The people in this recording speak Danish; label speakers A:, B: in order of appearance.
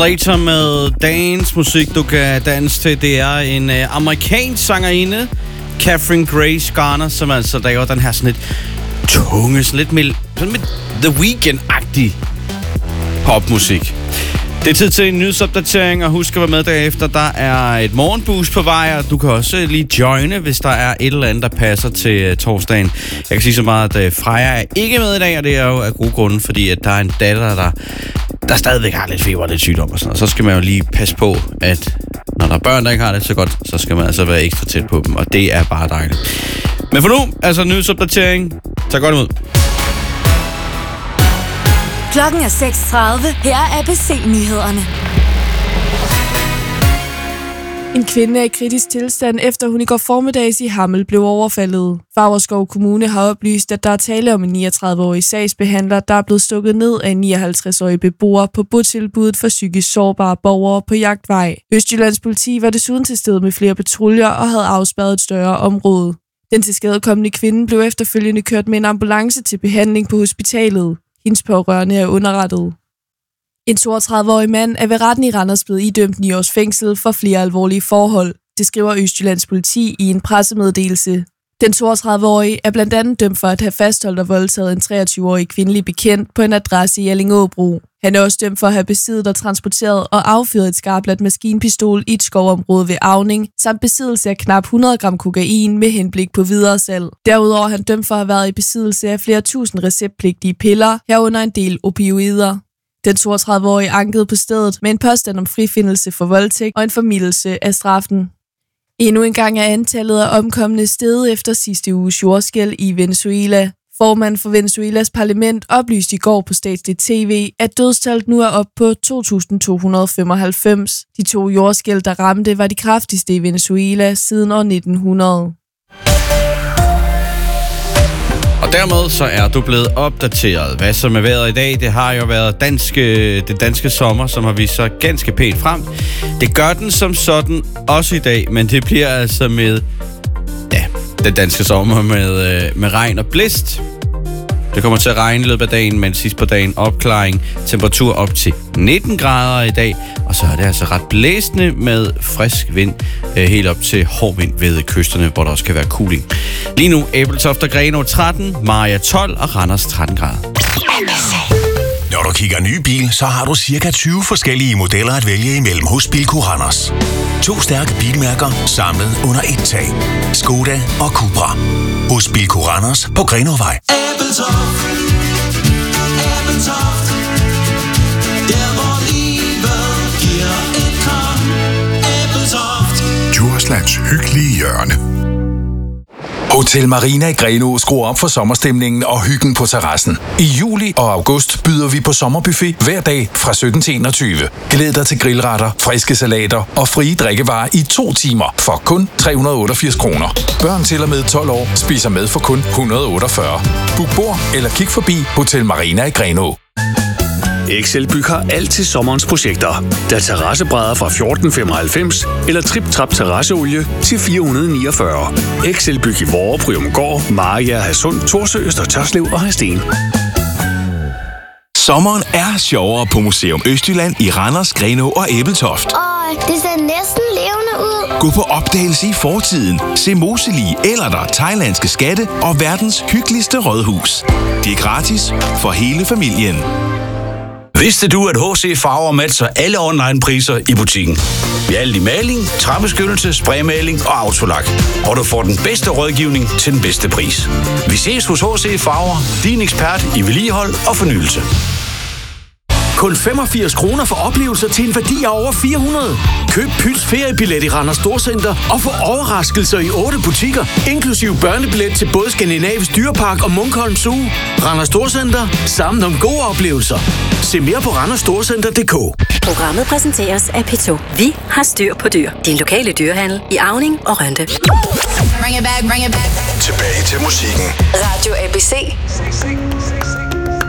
A: Slater med dagens musik, du kan danse til. Det er en amerikansk sangerinde, Catherine Grace Garner, som altså laver den her sådan lidt tunge, sådan lidt The Weeknd-agtig popmusik. Det er tid til en nyhedsopdatering, og husk at være med derefter. Der er et morgenboost på vej, og du kan også lige joine, hvis der er et eller andet, der passer til torsdagen. Jeg kan sige så meget, at Freja er ikke med i dag, og det er jo af gode grunde, fordi at der er en datter, der stadigvæk har lidt feber og lidt sygdom og sådan noget. Så skal man jo lige passe på, at når der er børn, der ikke har det så godt, så skal man altså være ekstra tæt på dem, og det er bare dejligt. Men for nu, altså nyhedsopdatering. Tag godt imod.
B: Klokken er 6:30. Her er ABC-nyhederne.
C: En kvinde er i kritisk tilstand, efter hun i går formiddags i Hammel blev overfaldet. Favrskov Kommune har oplyst, at der er tale om en 39-årig sagsbehandler, der er blevet stukket ned af en 59-årig beboer på botilbuddet for psykisk sårbare borgere på Jagtvej. Østjyllands politi var desuden til stede med flere patruljer og havde afspærret et større område. Den tilskadekomne kvinde blev efterfølgende kørt med en ambulance til behandling på hospitalet. Hendes pårørende er underrettet. En 32-årig mand er ved retten i Randers blevet idømt 9 års fængsel for flere alvorlige forhold. Det skriver Østjyllands politi i en pressemeddelelse. Den 32-årige er blandt andet dømt for at have fastholdt og voldtaget en 23-årig kvindelig bekendt på en adresse i Allingåbro. Han er også dømt for at have besiddet og transporteret og affyret et skarpladt maskinpistol i et skovområde ved Avning, samt besiddelse af knap 100 gram kokain med henblik på videresalg. Derudover er han dømt for at have været i besiddelse af flere tusind receptpligtige piller, herunder en del opioider. Den 32-årige ankede på stedet med en påstand om frifindelse for voldtægt og en formildelse af straffen. Endnu en gang er antallet af omkomne steget efter sidste uges jordskælv i Venezuela. Formanden for Venezuelas parlament oplyste i går på statsligt tv, at dødstallet nu er op på 2.295. De 2 jordskælv, der ramte, var de kraftigste i Venezuela siden år 1900.
A: Og dermed så er du blevet opdateret. Hvad som er vejret i dag, det har jo været den danske sommer, som har vist sig ganske pænt frem. Det gør den som sådan også i dag, men det bliver altså med den danske sommer med regn og blæst. Det kommer til at regne i løbet af dagen, men sidst på dagen opklaring. Temperatur op til 19 grader i dag, og så er det altså ret blæsende med frisk vind, helt op til hård vind ved kysterne, hvor der også kan være cooling. Lige nu Ebeltoft og Grenaa 13, Mariager 12 og Randers 13 grader.
D: Når du kigger ny bil, så har du cirka 20 forskellige modeller at vælge imellem hos Bilco Randers. 2 stærke bilmærker samlet under et tag. Skoda og Cupra. Hos Bilco Randers på Grenåvej.
E: Ebeltoft, der hvor livet giver et kram. Ebeltoft.
F: Djurslands hyggelige hjørne.
G: Hotel Marina i Grenaa skruer op for sommerstemningen og hyggen på terrassen. I juli og august byder vi på sommerbuffet hver dag fra 17 til 21. Glæd dig til grillretter, friske salater og frie drikkevarer i 2 timer for kun 388 kroner. Børn til og med 12 år spiser med for kun 148. Book bord eller kig forbi Hotel Marina i Grenaa.
H: Excelbyg har alt til sommerens projekter. Der er terrassebrædder fra 1495 eller trip-trap terrasseolie til 449. Excelbyg i Vorre, Bryumgård, Mariager, Hadsund, Thorsø, Øster Tørslev og Hadsten.
D: Sommeren er sjovere på Museum Østjylland i Randers, Grenaa og Ebeltoft.
I: Det ser næsten levende ud.
D: Gå på opdagelse i fortiden, se moselige eller der thailandske skatte og verdens hyggeligste rådhus. Det er gratis for hele familien.
J: Vidste du, at H.C. Farver matcher alle online-priser i butikken? Vi er alt i maling, træbeskyttelse, spraymaling og autolak. Og du får den bedste rådgivning til den bedste pris. Vi ses hos H.C. Farver, din ekspert i vedligehold og fornyelse.
K: Kun 85 kroner for oplevelser til en værdi af over 400. Køb Pyts feriebillet i Randers Storcenter og få overraskelser i 8 butikker, inklusiv børnebillet til både Skandinavisk Dyrepark og Munkholm Zoo. Randers Storcenter. Sammen om gode oplevelser. Se mere på randersstorcenter.dk.
B: Programmet præsenteres af P2. Vi har styr på dyr. Din lokale dyrehandel i Avning og Rønde.
E: Bring it back, bring it back.
F: Tilbage til musikken.
B: Radio ABC.